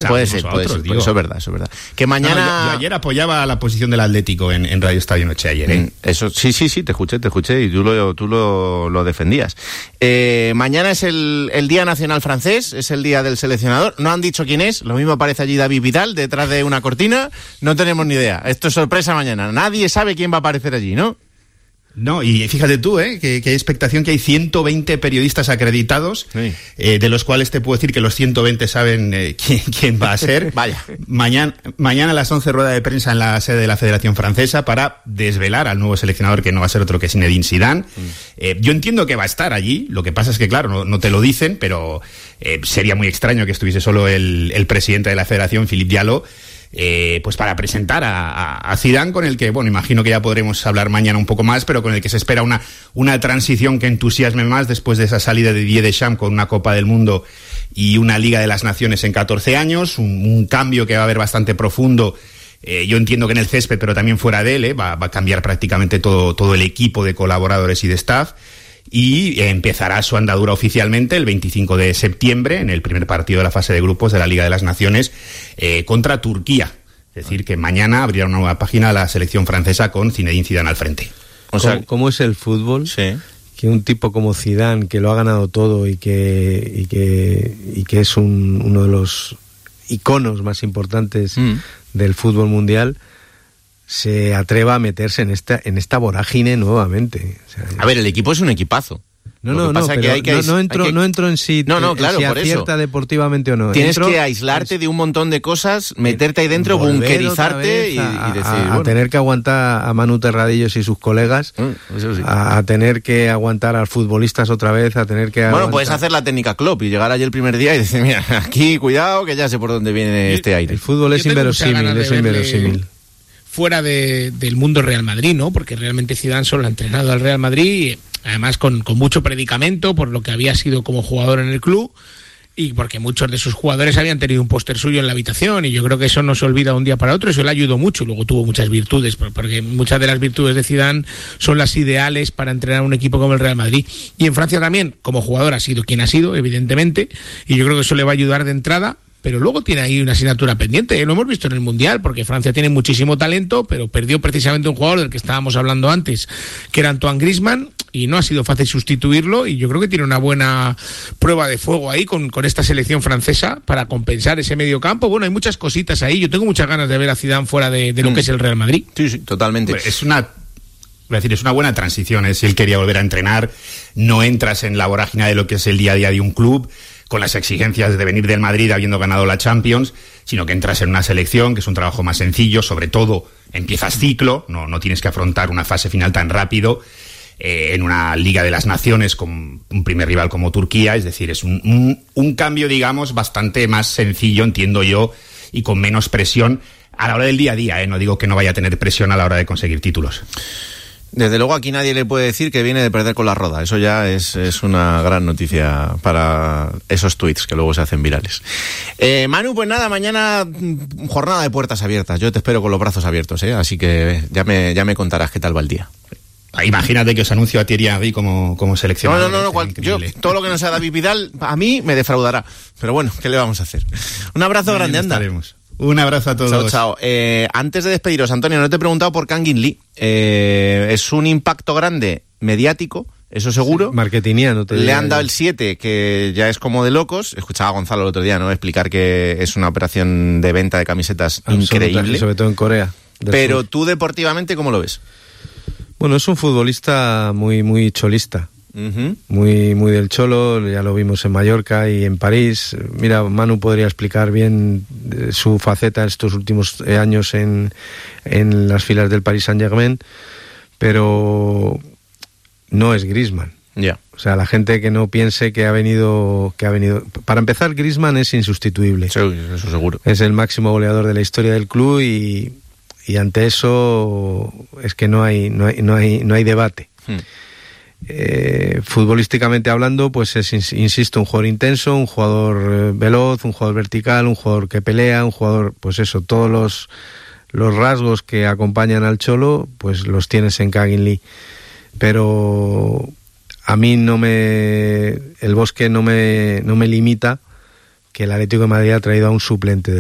puede ser, eso es verdad. Que mañana... Yo ayer apoyaba la posición del Atlético en Radio Estadio Noche ayer, ¿eh? Eso, sí, te escuché y tú lo defendías. Mañana es el Día Nacional Francés, es el día del seleccionador. No han dicho quién es, lo mismo aparece allí David Vidal detrás de una cortina, no tenemos ni idea. Esto es sorpresa mañana, nadie sabe quién va a aparecer allí, ¿no? No, y fíjate tú, que hay expectación, que hay 120 periodistas acreditados, sí. De los cuales te puedo decir que los 120 saben quién va a ser. Vaya. Mañana a las 11 rueda de prensa en la sede de la Federación Francesa para desvelar al nuevo seleccionador, que no va a ser otro que Zinedine Zidane. Yo entiendo que va a estar allí, lo que pasa es que, claro, no te lo dicen, pero sería muy extraño que estuviese solo el presidente de la Federación, Philippe Diallo, pues para presentar a Zidane, con el que, bueno, imagino que ya podremos hablar mañana un poco más, pero con el que se espera una transición que entusiasme más después de esa salida de Didier Deschamps con una Copa del Mundo y una Liga de las Naciones en 14 años, un cambio que va a haber bastante profundo, yo entiendo que en el césped, pero también fuera de él, va a cambiar prácticamente todo el equipo de colaboradores y de staff. Y empezará su andadura oficialmente el 25 de septiembre en el primer partido de la fase de grupos de la Liga de las Naciones contra Turquía. Es decir, que mañana abrirá una nueva página la selección francesa con Zinedine Zidane al frente. O sea, ¿cómo es el fútbol? Sí. Que un tipo como Zidane, que lo ha ganado todo y que es uno de los iconos más importantes del fútbol mundial, se atreva a meterse en esta vorágine nuevamente. O sea, a ver, el equipo es un equipazo. No entro en si claro, si por acierta eso deportivamente o no. Tienes que aislarte de un montón de cosas, meterte ahí dentro, bunkerizarte y decir... A tener que aguantar a Manu Terradillos y sus colegas, eso sí. a tener que aguantar a los futbolistas otra vez, a tener que aguantar... Bueno, puedes hacer la técnica Klopp y llegar allí el primer día y decir, mira, aquí, cuidado, que ya sé por dónde viene este aire. El fútbol es inverosímil. Fuera del mundo Real Madrid, ¿no? Porque realmente Zidane solo ha entrenado al Real Madrid, además con mucho predicamento por lo que había sido como jugador en el club y porque muchos de sus jugadores habían tenido un póster suyo en la habitación, y yo creo que eso no se olvida de un día para otro. Eso le ayudó mucho. Luego tuvo muchas virtudes, porque muchas de las virtudes de Zidane son las ideales para entrenar un equipo como el Real Madrid. Y en Francia también, como jugador, ha sido quien ha sido, evidentemente, y yo creo que eso le va a ayudar de entrada. Pero luego tiene ahí una asignatura pendiente, lo hemos visto en el Mundial, porque Francia tiene muchísimo talento, pero perdió precisamente un jugador del que estábamos hablando antes, que era Antoine Griezmann, y no ha sido fácil sustituirlo, y yo creo que tiene una buena prueba de fuego ahí con esta selección francesa para compensar ese medio campo. Bueno, hay muchas cositas ahí, yo tengo muchas ganas de ver a Zidane fuera de lo que es el Real Madrid. Sí, totalmente. Es una buena transición, si él quería volver a entrenar, no entras en la vorágine de lo que es el día a día de un club, con las exigencias de venir del Madrid habiendo ganado la Champions, sino que entras en una selección que es un trabajo más sencillo, sobre todo empiezas ciclo, no tienes que afrontar una fase final tan rápido, en una Liga de las Naciones con un primer rival como Turquía, es decir, es un cambio, digamos, bastante más sencillo, entiendo yo, y con menos presión a la hora del día a día, no digo que no vaya a tener presión a la hora de conseguir títulos. Desde luego aquí nadie le puede decir que viene de perder con la Roda. Eso ya es una gran noticia para esos tweets que luego se hacen virales. Manu, pues nada, mañana jornada de puertas abiertas. Yo te espero con los brazos abiertos, así que ya me contarás qué tal va el día. Imagínate que os anuncio a Thierry Henry como seleccionador. No, yo todo lo que no sea David Vidal a mí me defraudará. Pero bueno, ¿qué le vamos a hacer? Un abrazo grande, anda. Estaremos. Un abrazo a todos. Chao. Antes de despediros, Antonio, no te he preguntado por Kang In Lee. Es un impacto grande mediático, eso seguro. Sí, marketingiano. Le han dado el 7, que ya es como de locos. Escuchaba a Gonzalo el otro día, ¿no?, explicar que es una operación de venta de camisetas increíble. Sobre todo en Corea. Pero tú deportivamente, ¿cómo lo ves? Bueno, es un futbolista muy cholista. Muy del Cholo, ya lo vimos en Mallorca y en París. Mira, Manu podría explicar bien su faceta estos últimos años en las filas del Paris Saint-Germain, pero no es Griezmann. Ya. O sea, la gente que no piense que ha venido. Para empezar, Griezmann es insustituible. Sí, eso seguro. Es el máximo goleador de la historia del club y ante eso es que no hay debate. Futbolísticamente hablando, pues es, insisto, un jugador intenso, un jugador veloz, un jugador vertical, un jugador que pelea, un jugador, pues eso, todos los rasgos que acompañan al Cholo, pues los tienes en Kang In Lee. Pero a mí el Bosque no me limita que el Atlético de Madrid ha traído a un suplente